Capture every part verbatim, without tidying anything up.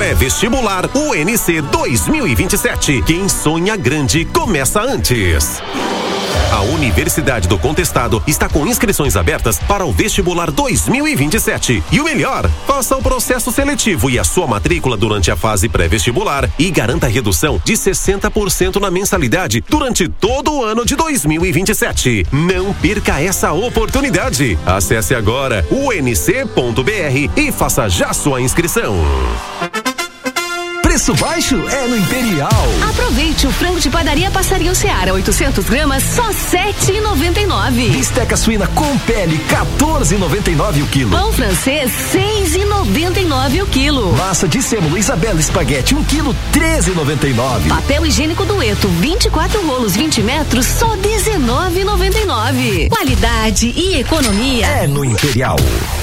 Pré-vestibular U N C dois mil e vinte e sete. Quem sonha grande começa antes. A Universidade do Contestado está com inscrições abertas para o vestibular dois mil e vinte e sete. E o melhor, faça o processo seletivo e a sua matrícula durante a fase pré-vestibular e garanta redução de sessenta por cento na mensalidade durante todo o ano de dois mil e vinte e sete. Não perca essa oportunidade. Acesse agora u n c ponto b r e faça já sua inscrição. Preço baixo é no Imperial. Aproveite o frango de padaria Passarinho Seara, oitocentos gramas, só sete reais e noventa e nove centavos. Bisteca suína com pele, quatorze reais e noventa e nove centavos o quilo. Pão francês, seis reais e noventa e nove centavos o quilo. Massa de sêmola Isabela Espaguete, um quilo, treze reais e noventa e nove centavos. Papel higiênico Dueto, vinte e quatro rolos, vinte metros, só dezenove reais e noventa e nove centavos. Qualidade e economia é no Imperial.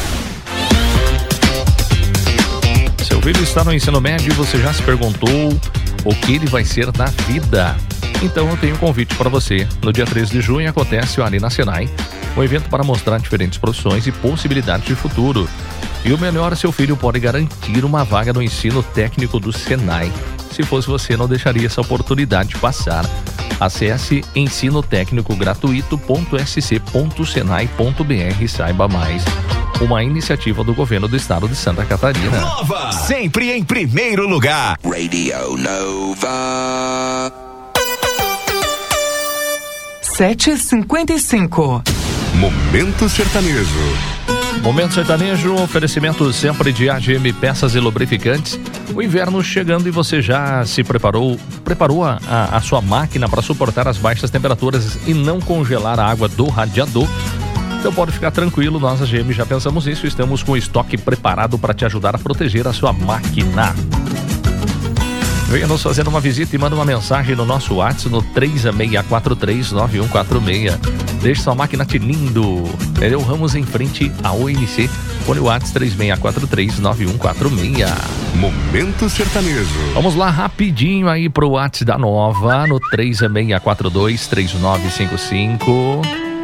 Seu filho está no ensino médio e você já se perguntou o que ele vai ser na vida? Então eu tenho um convite para você. No dia treze de junho acontece ali na Senai um evento para mostrar diferentes profissões e possibilidades de futuro. E o melhor, seu filho pode garantir uma vaga no ensino técnico do Senai. Se fosse você, não deixaria essa oportunidade passar. Acesse ensino técnico gratuito ponto s c ponto senai ponto b r e saiba mais. Uma iniciativa do governo do estado de Santa Catarina. Nova, sempre em primeiro lugar. Radio Nova. sete e cinquenta e cinco. Momento sertanejo. Momento sertanejo, oferecimento sempre de A G M Peças e Lubrificantes. O inverno chegando e você já se preparou, preparou a, a, a sua máquina para suportar as baixas temperaturas e não congelar a água do radiador? Então pode ficar tranquilo, nós A G M já pensamos nisso, estamos com o estoque preparado para te ajudar a proteger a sua máquina. Venha nos fazendo uma visita e manda uma mensagem no nosso WhatsApp no três seis quatro três nove um quatro seis. Deixe sua máquina tinindo. Nereu Ramos em frente à O N C. Fone WhatsApp três seis quatro três nove um quatro seis. Momento sertanejo. Vamos lá rapidinho aí pro WhatsApp da Nova no três seis quatro dois três nove cinco cinco.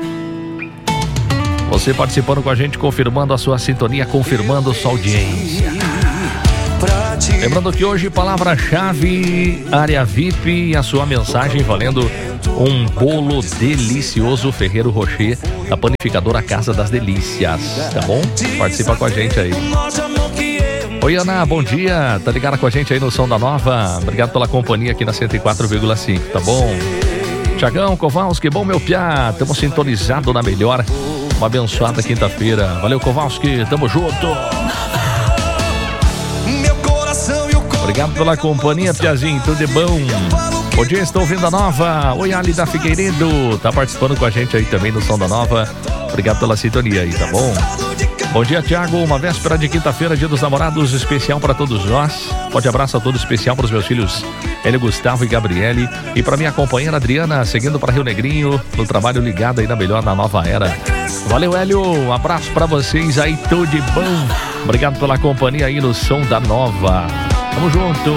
Você participando com a gente, confirmando a sua sintonia, confirmando sua audiência. Lembrando que hoje, palavra-chave, área V I P e a sua mensagem valendo um bolo delicioso Ferreiro Rocher, da panificadora Casa das Delícias, tá bom? Participa com a gente aí. Oi, Ana, bom dia, tá ligada com a gente aí no Som da Nova? Obrigado pela companhia aqui na cento e quatro vírgula cinco, tá bom? Tiagão, Kowalski, bom meu piá, estamos sintonizados na melhor. Uma abençoada quinta-feira. Valeu, Kowalski, tamo junto. Obrigado pela companhia, Piazinho, tudo de bom? Bom dia, estou ouvindo a Nova. Oi, Ali da Figueiredo, tá participando com a gente aí também no Som da Nova. Obrigado pela sintonia aí, tá bom? Bom dia, Tiago, uma véspera de quinta-feira, dia dos namorados, especial para todos nós. Forte abraço a todos, especial para os meus filhos Hélio, Gustavo e Gabriele. E para minha companheira Adriana, seguindo para Rio Negrinho, no trabalho ligado aí na melhor, na nova era. Valeu, Hélio, um abraço para vocês aí, tudo de bom. Obrigado pela companhia aí no Som da Nova. Tamo junto.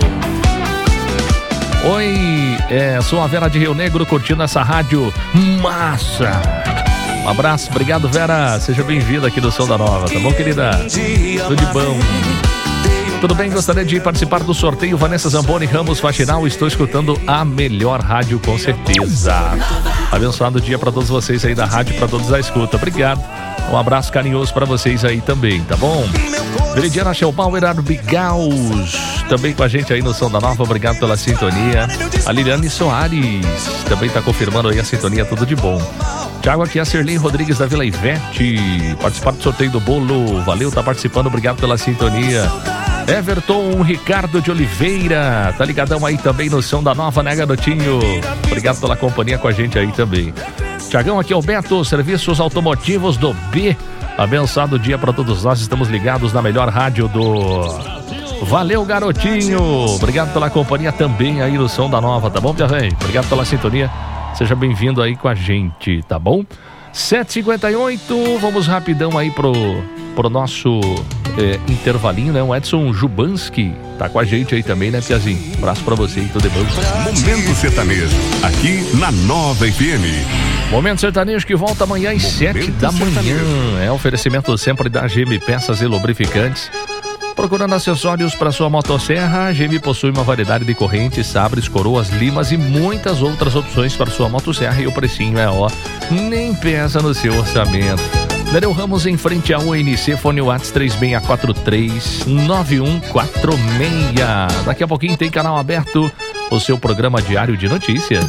Oi, é, sou a Vera de Rio Negro, curtindo essa rádio massa. Um abraço, obrigado, Vera. Seja bem-vinda aqui no Som da Nova, tá bom, querida? Tudo de bom. Tudo bem? Gostaria de participar do sorteio. Vanessa Zamboni Ramos Faxinal. Estou escutando a melhor rádio, com certeza. Abençoado dia para todos vocês aí da rádio, para todos da escuta. Obrigado. Um abraço carinhoso para vocês aí também, tá bom? Veridiana Schellbauer, Arbigaus, também com a gente aí no Som da Nova. Obrigado pela sintonia. A Liliane Soares também tá confirmando aí a sintonia, tudo de bom. Tiago, aqui é a Serlei Rodrigues da Vila Ivete, participar do sorteio do bolo. Valeu, tá participando, obrigado pela sintonia. Everton Ricardo de Oliveira, tá ligadão aí também no Som da Nova, né, garotinho? Obrigado pela companhia com a gente aí também. Tiagão, aqui é o Beto, serviços automotivos do B. Abençoado dia para todos nós, estamos ligados na melhor rádio do... Valeu, garotinho, obrigado pela companhia também aí no Som da Nova, tá bom, minha velho? Obrigado pela sintonia, seja bem-vindo aí com a gente, tá bom? sete e cinquenta e oito, vamos rapidão aí pro, pro nosso é, intervalinho, né? O Edson Jubanski tá com a gente aí também, né, Piazinho? Um abraço pra você e tudo bom. Momento sertanejo, aqui na Nova F M. Momento sertanejo que volta amanhã às sete da manhã. É oferecimento sempre da A G M Peças e Lubrificantes. Procurando acessórios para sua motosserra, a G M possui uma variedade de correntes, sabres, coroas, limas e muitas outras opções para sua motosserra, e o precinho é, ó, nem pesa no seu orçamento. Nereu Ramos, em frente à U N C, fone WhatsApp três seis quatro três, nove um quatro seis. Daqui a pouquinho tem canal aberto, o seu programa diário de notícias.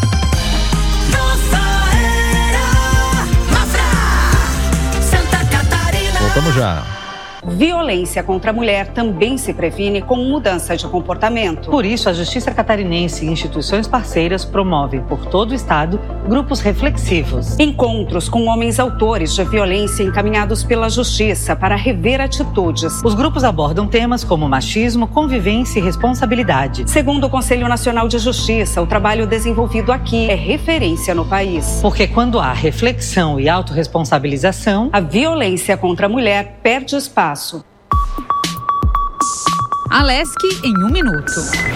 Voltamos já. Violência contra a mulher também se previne com mudança de comportamento. Por isso, a Justiça Catarinense e instituições parceiras promovem por todo o estado grupos reflexivos. Encontros com homens autores de violência encaminhados pela Justiça para rever atitudes. Os grupos abordam temas como machismo, convivência e responsabilidade. Segundo o Conselho Nacional de Justiça, o trabalho desenvolvido aqui é referência no país. Porque quando há reflexão e autorresponsabilização, a violência contra a mulher perde espaço. Alesc em um minuto.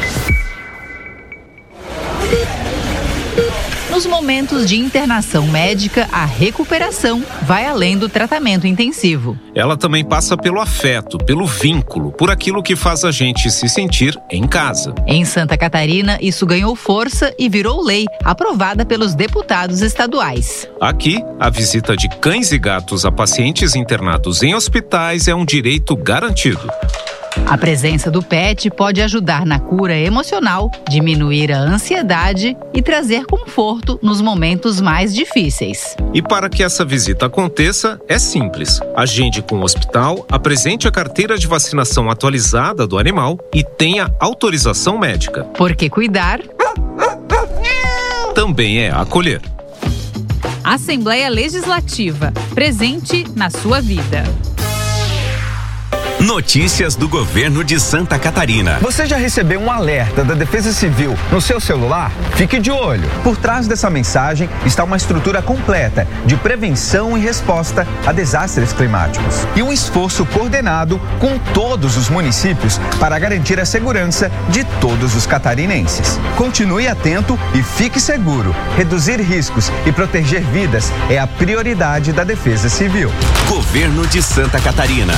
Nos momentos de internação médica, a recuperação vai além do tratamento intensivo. Ela também passa pelo afeto, pelo vínculo, por aquilo que faz a gente se sentir em casa. Em Santa Catarina, isso ganhou força e virou lei, aprovada pelos deputados estaduais. Aqui, a visita de cães e gatos a pacientes internados em hospitais é um direito garantido. A presença do pet pode ajudar na cura emocional, diminuir a ansiedade e trazer conforto nos momentos mais difíceis. E para que essa visita aconteça, é simples. Agende com o hospital, apresente a carteira de vacinação atualizada do animal e tenha autorização médica. Porque cuidar também é acolher. Assembleia Legislativa, presente na sua vida. Notícias do governo de Santa Catarina. Você já recebeu um alerta da Defesa Civil no seu celular? Fique de olho. Por trás dessa mensagem está uma estrutura completa de prevenção e resposta a desastres climáticos. E um esforço coordenado com todos os municípios para garantir a segurança de todos os catarinenses. Continue atento e fique seguro. Reduzir riscos e proteger vidas é a prioridade da Defesa Civil. Governo de Santa Catarina.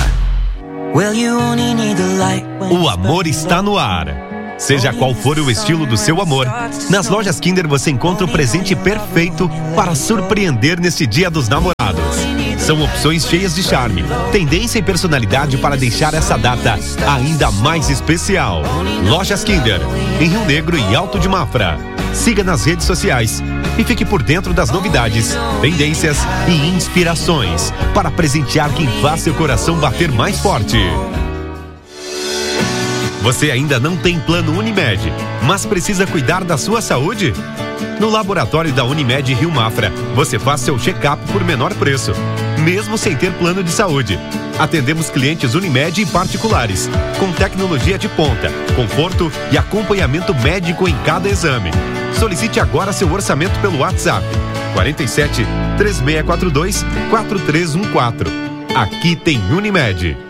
O amor está no ar. Seja qual for o estilo do seu amor, nas lojas Kinder você encontra o presente perfeito para surpreender neste Dia dos Namorados. São opções cheias de charme, tendência e personalidade para deixar essa data ainda mais especial. Lojas Kinder, em Rio Negro e Alto de Mafra. Siga nas redes sociais e fique por dentro das novidades, tendências e inspirações para presentear quem faz seu coração bater mais forte. Você ainda não tem plano Unimed, mas precisa cuidar da sua saúde? No laboratório da Unimed Rio Mafra, você faz seu check-up por menor preço, mesmo sem ter plano de saúde. Atendemos clientes Unimed e particulares, com tecnologia de ponta, conforto e acompanhamento médico em cada exame. Solicite agora seu orçamento pelo WhatsApp quarenta e sete, três seis quatro dois, quatro três um quatro. Aqui tem Unimed.